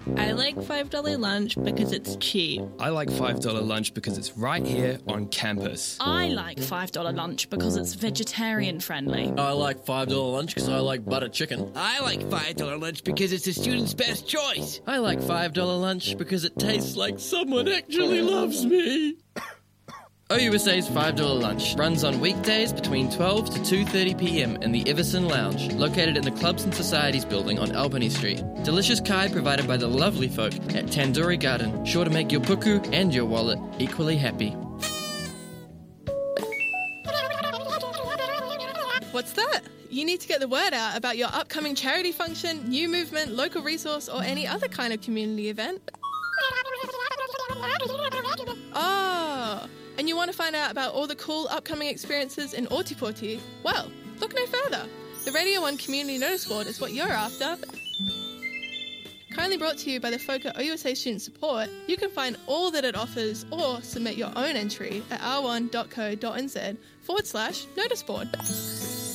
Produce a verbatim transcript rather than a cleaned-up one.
I like five dollars lunch because it's cheap. I like five dollars lunch because it's right here on campus. I like five dollars lunch because it's vegetarian friendly. I like five dollars lunch because I like butter chicken. I like five dollars lunch because it's a student's best choice. I like five dollars lunch because it tastes like someone actually loves me. O U S A's five dollars lunch runs on weekdays between twelve to two thirty p m in the Iverson Lounge, located in the Clubs and Societies building on Albany Street. Delicious kai provided by the lovely folk at Tandoori Garden, sure to make your puku and your wallet equally happy. What's that? You need to get the word out about your upcoming charity function, new movement, local resource, or any other kind of community event. Oh, and you want to find out about all the cool upcoming experiences in Ōtepoti? Well, look no further. The Radio one Community Notice Board is what you're after. Kindly brought to you by the folk at O U S A Student Support, you can find all that it offers or submit your own entry at r one dot co dot n z forward slash notice board.